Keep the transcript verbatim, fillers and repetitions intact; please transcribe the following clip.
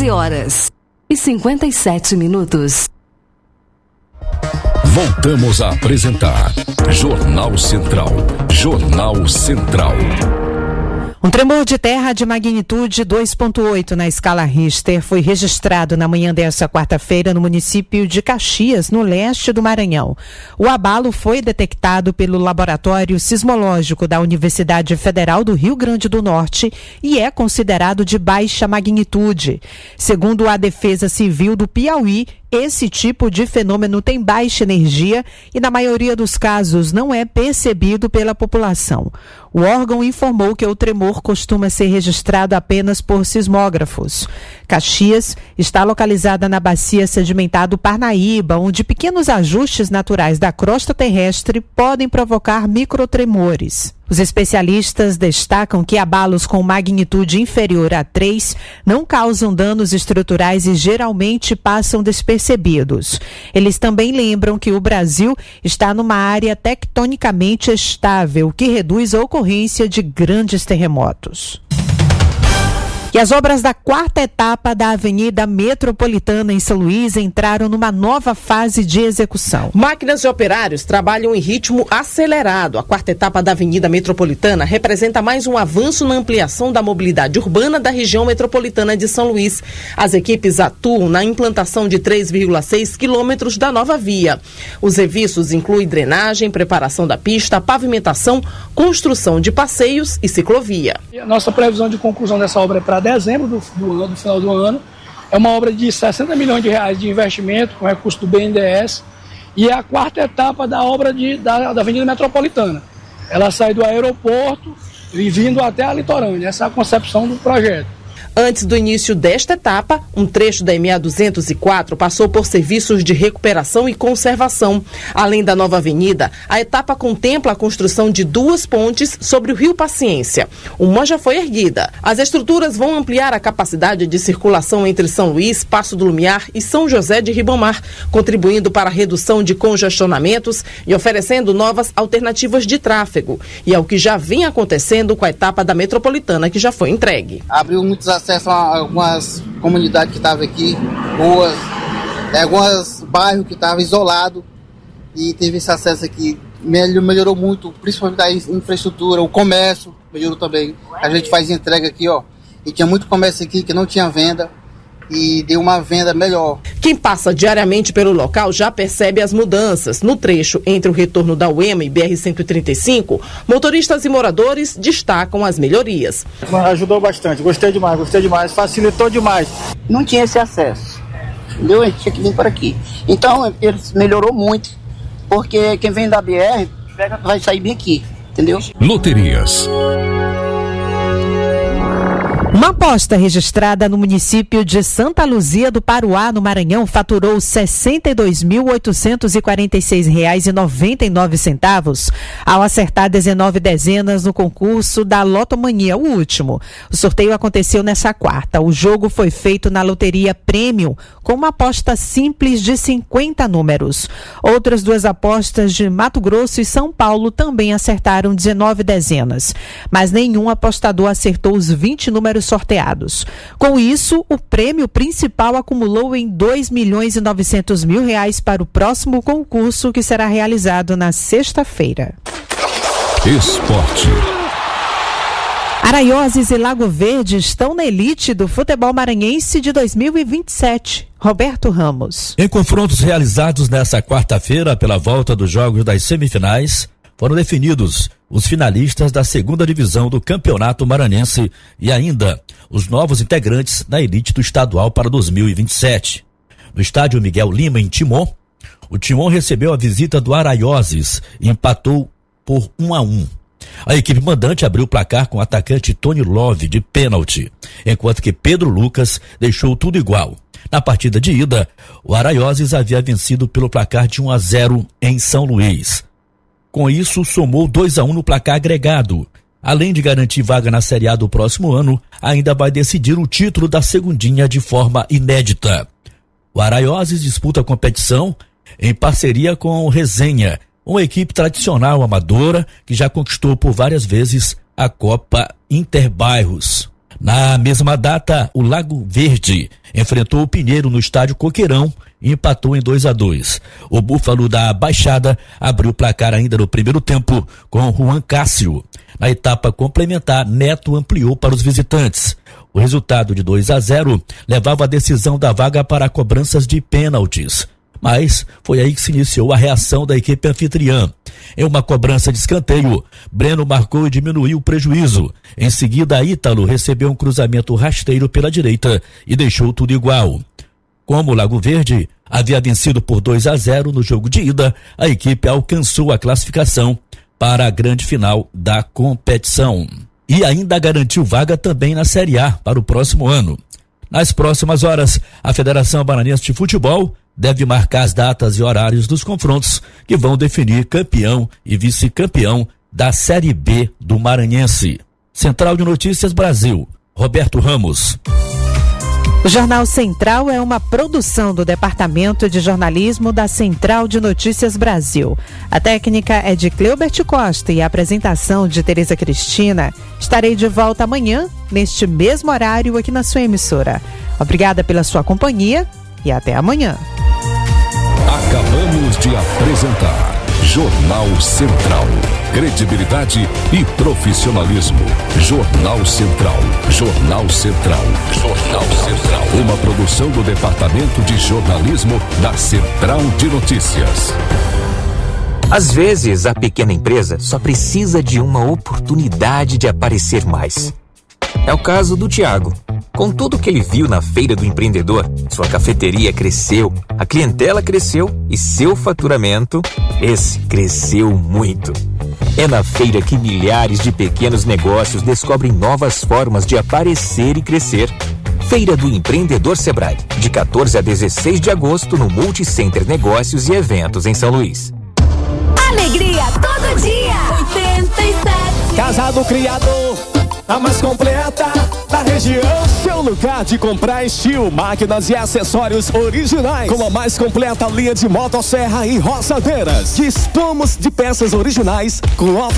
doze horas e cinquenta e sete minutos. Voltamos a apresentar Jornal Central. Jornal Central. Um tremor de terra de magnitude dois ponto oito na escala Richter foi registrado na manhã desta quarta-feira no município de Caxias, no leste do Maranhão. O abalo foi detectado pelo Laboratório Sismológico da Universidade Federal do Rio Grande do Norte e é considerado de baixa magnitude. Segundo a Defesa Civil do Piauí, esse tipo de fenômeno tem baixa energia e, na maioria dos casos, não é percebido pela população. O órgão informou que o tremor costuma ser registrado apenas por sismógrafos. Caxias está localizada na bacia sedimentar do Parnaíba, onde pequenos ajustes naturais da crosta terrestre podem provocar microtremores. Os especialistas destacam que abalos com magnitude inferior a três não causam danos estruturais e geralmente passam despercebidos. Eles também lembram que o Brasil está numa área tectonicamente estável, que reduz a ocorrência de grandes terremotos. E as obras da quarta etapa da Avenida Metropolitana em São Luís entraram numa nova fase de execução. Máquinas e operários trabalham em ritmo acelerado. A quarta etapa da Avenida Metropolitana representa mais um avanço na ampliação da mobilidade urbana da região metropolitana de São Luís. As equipes atuam na implantação de três vírgula seis quilômetros da nova via. Os serviços incluem drenagem, preparação da pista, pavimentação, construção de passeios e ciclovia. A nossa previsão de conclusão dessa obra é para dezembro do, do, ano, do final do ano. É uma obra de sessenta milhões de reais de investimento com recurso do B N D E S e é a quarta etapa da obra de, da, da Avenida Metropolitana. Ela sai do aeroporto e vindo até a litorânea. Essa é a concepção do projeto. Antes do início desta etapa, um trecho da M A duzentos e quatro passou por serviços de recuperação e conservação. Além da nova avenida, a etapa contempla a construção de duas pontes sobre o Rio Paciência. Uma já foi erguida. As estruturas vão ampliar a capacidade de circulação entre São Luís, Passo do Lumiar e São José de Ribamar, contribuindo para a redução de congestionamentos e oferecendo novas alternativas de tráfego. E é o que já vem acontecendo com a etapa da Metropolitana, que já foi entregue. Abriu muitos acesso a algumas comunidades que estavam aqui, ruas, alguns bairros que estavam isolados e teve esse acesso aqui. Melhorou muito, principalmente a infraestrutura, o comércio melhorou também. A gente faz entrega aqui, ó, e tinha muito comércio aqui que não tinha venda e deu uma venda melhor. Quem passa diariamente pelo local já percebe as mudanças. No trecho entre o retorno da U E M A e B R cento e trinta e cinco, motoristas e moradores destacam as melhorias. Ajudou bastante, gostei demais, gostei demais, facilitou demais. Não tinha esse acesso, entendeu? A gente tinha que vir por aqui. Então, ele melhorou muito, porque quem vem da B R vai sair bem aqui, entendeu? Loterias. Uma aposta registrada no município de Santa Luzia do Paruá, no Maranhão, faturou sessenta e dois mil oitocentos e quarenta e seis reais e noventa e nove centavos ao acertar dezenove dezenas no concurso da Lotomania, o último. O sorteio aconteceu nessa quarta. O jogo foi feito na loteria Premium, com uma aposta simples de cinquenta números. Outras duas apostas de Mato Grosso e São Paulo também acertaram dezenove dezenas, mas nenhum apostador acertou os vinte números sorteados. Com isso, o prêmio principal acumulou em dois milhões e novecentos mil reais para o próximo concurso, que será realizado na sexta-feira. Esporte. Araioses e Lago Verde estão na elite do futebol maranhense de dois mil e vinte e sete. Roberto Ramos. Em confrontos realizados nesta quarta-feira pela volta dos jogos das semifinais, foram definidos os finalistas da segunda divisão do Campeonato Maranhense e ainda os novos integrantes da elite do estadual para dois mil e vinte e sete. No estádio Miguel Lima, em Timon, o Timon recebeu a visita do Araioses e empatou por um a um. A equipe mandante abriu o placar com o atacante Tony Love de pênalti, enquanto que Pedro Lucas deixou tudo igual. Na partida de ida, o Araioses havia vencido pelo placar de um a zero em São Luís. Com isso, somou dois a um no placar agregado. Além de garantir vaga na Série A do próximo ano, ainda vai decidir o título da segundinha de forma inédita. O Araioses disputa a competição em parceria com o Resenha, uma equipe tradicional amadora que já conquistou por várias vezes a Copa Interbairros. Na mesma data, o Lago Verde enfrentou o Pinheiro no estádio Coqueirão e empatou em dois a dois. O Búfalo da Baixada abriu o placar ainda no primeiro tempo com Juan Cássio. Na etapa complementar, Neto ampliou para os visitantes. O resultado de dois a zero levava a decisão da vaga para cobranças de pênaltis. Mas foi aí que se iniciou a reação da equipe anfitriã. Em uma cobrança de escanteio, Breno marcou e diminuiu o prejuízo. Em seguida, Ítalo recebeu um cruzamento rasteiro pela direita e deixou tudo igual. Como o Lago Verde havia vencido por dois a zero no jogo de ida, a equipe alcançou a classificação para a grande final da competição. E ainda garantiu vaga também na Série A para o próximo ano. Nas próximas horas, a Federação Maranhense de Futebol deve marcar as datas e horários dos confrontos que vão definir campeão e vice-campeão da Série B do Maranhense. Central de Notícias Brasil, Roberto Ramos. O Jornal Central é uma produção do Departamento de Jornalismo da Central de Notícias Brasil. A técnica é de Cleubert Costa e a apresentação de Tereza Cristina. Estarei de volta amanhã, neste mesmo horário, aqui na sua emissora. Obrigada pela sua companhia e até amanhã. Acabamos de apresentar Jornal Central. Credibilidade e profissionalismo. Jornal Central. Jornal Central. Jornal Central. Uma produção do Departamento de Jornalismo da Central de Notícias. Às vezes, a pequena empresa só precisa de uma oportunidade de aparecer mais. É o caso do Tiago. Com tudo que ele viu na Feira do Empreendedor, sua cafeteria cresceu, a clientela cresceu e seu faturamento, esse, cresceu muito. É na feira que milhares de pequenos negócios descobrem novas formas de aparecer e crescer. Feira do Empreendedor Sebrae, de quatorze a dezesseis de agosto no Multicenter Negócios e Eventos em São Luís. Alegria todo dia. oitenta e sete. Casa do Criador, a mais completa da região. Seu lugar de comprar estilo, máquinas e acessórios originais. Com a mais completa linha de motosserra e roçadeiras. Dispomos de peças originais com